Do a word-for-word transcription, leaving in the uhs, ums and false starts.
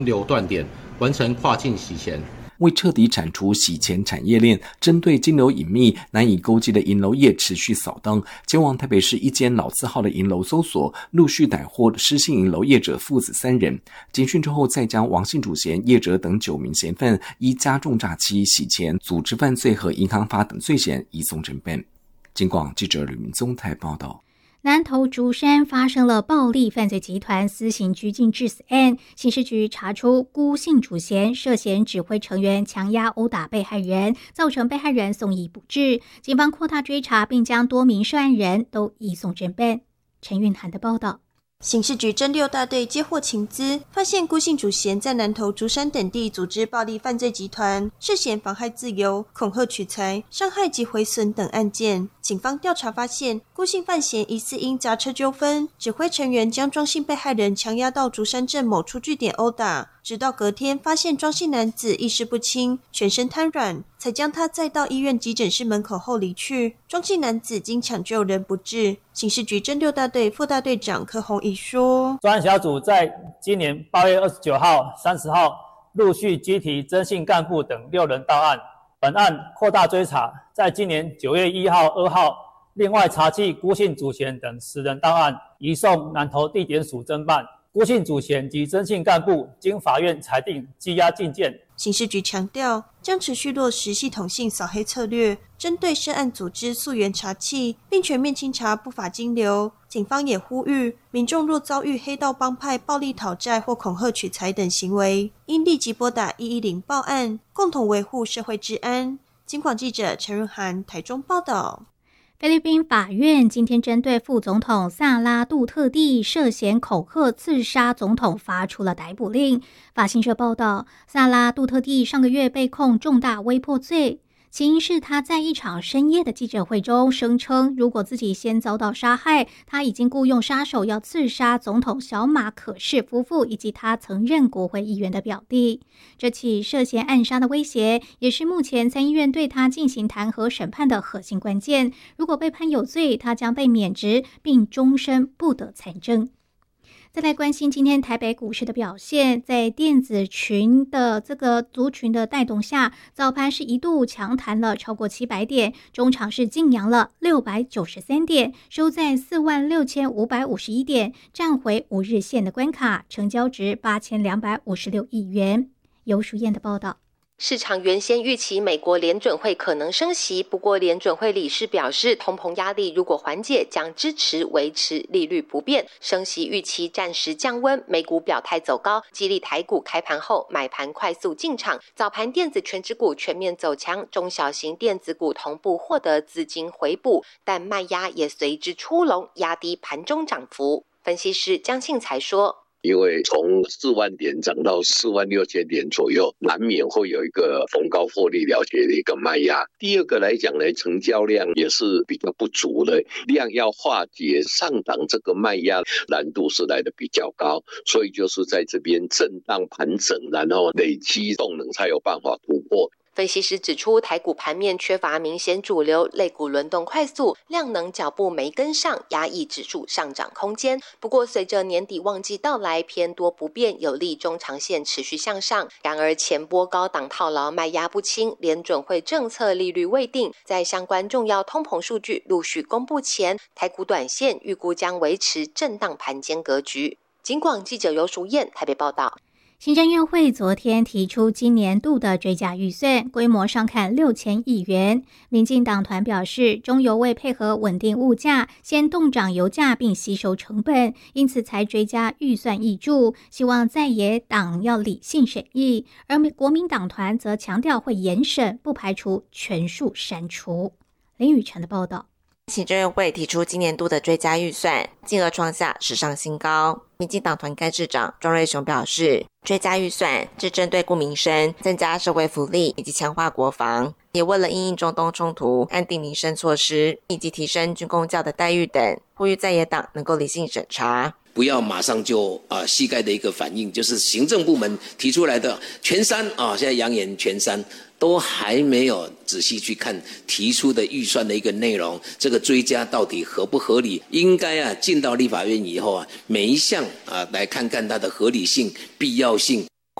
流断点，完成跨境洗钱。 为彻底铲除洗钱产业链，针对金流隐秘、难以勾稽的银楼业持续扫荡，前往台北市一间老字号的银楼搜索，陆续逮获失信银楼业者父子三人。警讯之后，再将王姓主嫌、业者等九名嫌犯依加重诈欺、洗钱、组织犯罪和银行法等罪嫌移送侦办。警广记者吕明宗台报道。 南投竹山发生了暴力犯罪集团私刑拘禁致死案，刑事局查出辜姓主嫌涉嫌指挥成员强压殴打被害人，造成被害人送医不治。警方扩大追查，并将多名涉案人都移送侦办。陈韵涵的报道。 刑事局侦六大队接获情资，发现辜姓主嫌在南投、竹山等地组织暴力犯罪集团，涉嫌妨害自由、恐吓取财、伤害及毁损等案件。警方调查发现，辜姓犯嫌疑似因砸车纠纷，指挥成员将庄姓被害人强压到竹山镇某出据点殴打，直到隔天发现庄姓男子意识不清、全身瘫软，才将他载到医院急诊室门口后离去。庄姓男子经抢救仍不治。刑事局侦六大队副大队长柯宏仪说， 专案小组在今年八月二十九号、三十号陆续集体征信干部等六人到案。本案扩大追查，在今年九月一号、二号另外查缉辜姓主嫌等十人到案，移送南投地检署侦办。辜姓主嫌及征信干部经法院裁定羁押禁见。 刑事局强调，将持续落实系统性扫黑策略，针对涉案组织溯源查缉，并全面清查不法金流。警方也呼吁，民众若遭遇黑道帮派暴力讨债或恐吓取财等行为，应立即拨打一一零报案，共同维护社会治安。警广记者陈润涵台中报道。 菲律宾法院今天针对副总统萨拉杜特地涉嫌恐吓刺杀总统发出了逮捕令。法新社报道，萨拉杜特地上个月被控重大威迫罪，起因是他在一场深夜的记者会中声称，如果自己先遭到杀害，他已经雇用杀手要刺杀总统小马可士夫妇以及他曾任国会议员的表弟。这起涉嫌暗杀的威胁，也是目前参议院对他进行弹劾审判的核心关键。如果被判有罪，他将被免职，并终身不得参政。再来关心今天台北股市的表现，在电子群的这个族群的带动下，早盘是一度强弹了超过七百点，中场是净扬了六百九十三点，收在四万六千五百五十一点，站回五日线的关卡，成交值八千两百五十六亿元。游淑燕的报道。 市场原先预期美国联准会可能升息，不过联准会理事表示，通膨压力如果缓解，将支持维持利率不变，升息预期暂时降温。美股表态走高，激励台股开盘后买盘快速进场，早盘电子全指股全面走强，中小型电子股同步获得资金回补，但卖压也随之出笼，压低盘中涨幅。分析师江庆才说， 因为从四万点涨到四万六千点左右，难免会有一个逢高获利了结的一个卖压。第二个来讲呢，成交量也是比较不足的，量要化解上档这个卖压难度是来的比较高，所以就是在这边震荡盘整，然后累积动能才有办法突破。 分析师指出，台股盘面缺乏明显主流，类股轮动快速，量能脚步没跟上，压抑指数上涨空间。不过随着年底旺季到来，偏多不变，有利中长线持续向上。然而前波高档套牢卖压不轻，联准会政策利率未定，在相关重要通膨数据陆续公布前，台股短线预估将维持震荡盘间格局。警广记者游淑燕台北报道。 行政院会昨天提出今年度的追加预算，规模上看六千亿元。民进党团表示，中油为配合稳定物价，先冻涨油价并吸收成本，因此才追加预算挹注，希望在野党要理性审议。而国民党团则强调会严审，不排除全数删除。林宇晨的报道。 行政院会提出今年度的追加预算，金额创下史上新高。民进党团干事长庄瑞雄表示，追加预算是针对顾民生、增加社会福利以及强化国防，也为了因应中东冲突、安定民生措施以及提升军公教的待遇等，呼吁在野党能够理性审查。 不要马上就啊、呃、膝盖的一个反应，就是行政部门提出来的全删啊，现在扬言全删，都还没有仔细去看提出的预算的一个内容，这个追加到底合不合理？应该啊进到立法院以后啊，每一项啊来看看它的合理性、必要性。